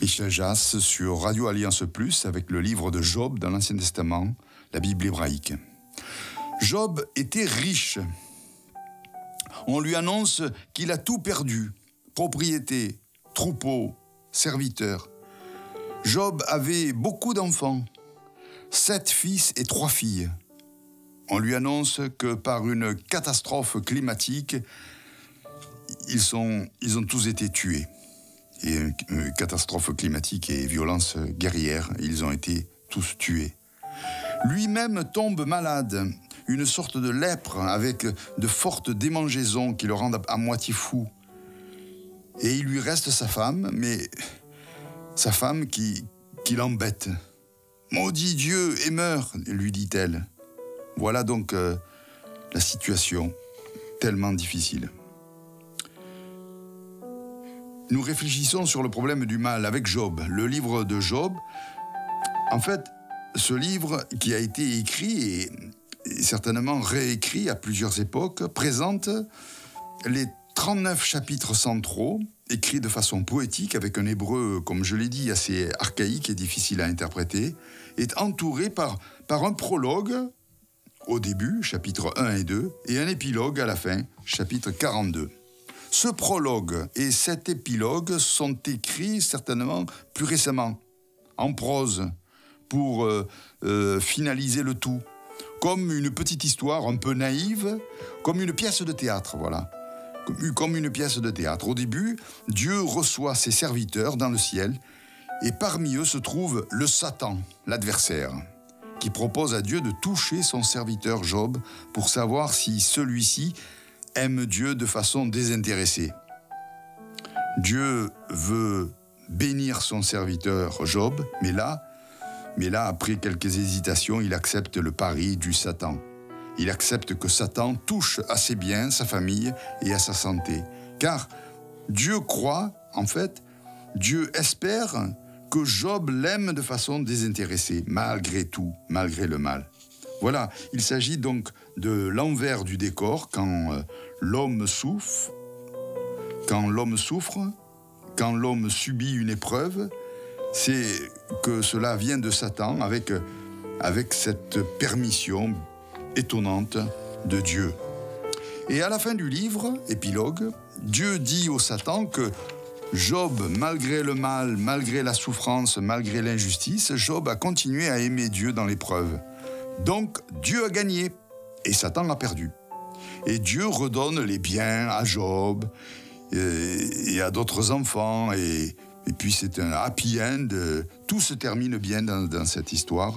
Michel Jass sur Radio Alliance Plus avec le livre de Job dans l'Ancien Testament, la Bible hébraïque. Job était riche. On lui annonce qu'il a tout perdu, propriété, troupeau, serviteurs. Job avait beaucoup d'enfants, 7 fils et 3 filles. On lui annonce que par une catastrophe climatique, ils ont tous été tués. Et une catastrophe climatique et violence guerrière, ils ont été tous tués. Lui-même tombe malade, une sorte de lèpre avec de fortes démangeaisons qui le rendent à moitié fou. Et il lui reste sa femme, mais sa femme qui l'embête. « Maudit Dieu et meurs !» lui dit-elle. Voilà donc la situation tellement difficile. Nous réfléchissons sur le problème du mal avec Job, le livre de Job. En fait, ce livre qui a été écrit et certainement réécrit à plusieurs époques présente les 39 chapitres centraux, écrits de façon poétique avec un hébreu, comme je l'ai dit, assez archaïque et difficile à interpréter, est entouré par un prologue au début, chapitres 1 et 2, et un épilogue à la fin, chapitre 42. Ce prologue et cet épilogue sont écrits certainement plus récemment, en prose, pour finaliser le tout, comme une petite histoire un peu naïve, comme une pièce de théâtre, voilà. Comme une pièce de théâtre. Au début, Dieu reçoit ses serviteurs dans le ciel, et parmi eux se trouve le Satan, l'adversaire, qui propose à Dieu de toucher son serviteur Job pour savoir si celui-ci aime Dieu de façon désintéressée. Dieu veut bénir son serviteur Job, mais là, après quelques hésitations, il accepte le pari du Satan. Il accepte que Satan touche à ses biens, sa famille et à sa santé. Car Dieu croit, en fait, Dieu espère que Job l'aime de façon désintéressée, malgré tout, malgré le mal. Voilà, il s'agit donc de l'envers du décor quand l'homme souffre, quand l'homme subit une épreuve, c'est que cela vient de Satan avec cette permission étonnante de Dieu. Et à la fin du livre, épilogue, Dieu dit au Satan que Job, malgré le mal, malgré la souffrance, malgré l'injustice, Job a continué à aimer Dieu dans l'épreuve. Donc, Dieu a gagné et Satan a perdu. Et Dieu redonne les biens à Job et à d'autres enfants. Et puis, c'est un happy end. Tout se termine bien dans cette histoire.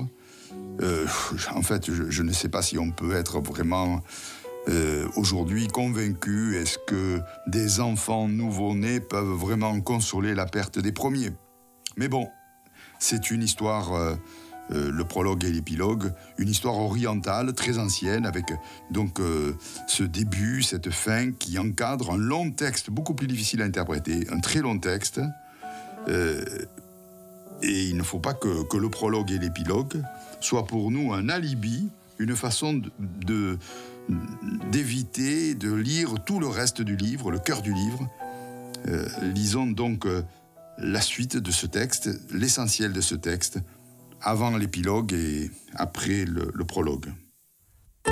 En fait, je ne sais pas si on peut être vraiment aujourd'hui convaincu. Est-ce que des enfants nouveau-nés peuvent vraiment consoler la perte des premiers ? Mais bon, c'est une histoire... le prologue et l'épilogue, une histoire orientale, très ancienne, avec donc ce début, cette fin qui encadre un long texte beaucoup plus difficile à interpréter, un très long texte. Et il ne faut pas que le prologue et l'épilogue soient pour nous un alibi, une façon d'éviter de lire tout le reste du livre, le cœur du livre. Lisons donc la suite de ce texte, l'essentiel de ce texte, avant l'épilogue et après le prologue.